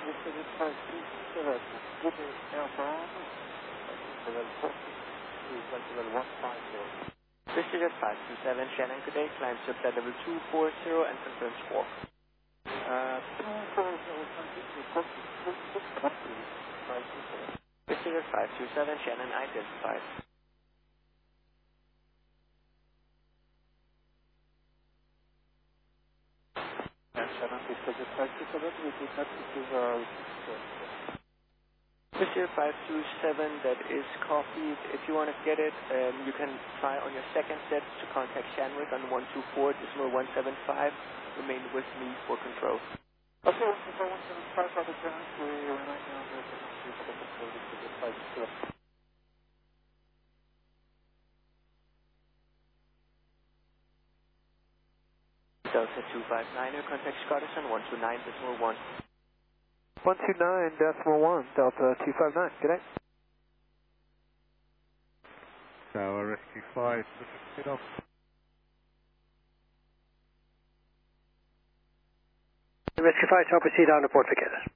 Jet 527, Shannon, good day. Climb to flight level 240 and confirm squawk. 527, Shannon, identified. Jet 527, that is copied. If you want to get it, you can try on your second set to contact Shanwick on 124.175. Remain with me for control. Okay, 124.175. Delta 259, contact Scottish on 129.1. 129.1, Delta 259, good day. Tower Rescue 5, get off. Rescue 5, shall proceed on to Port Vaqueros.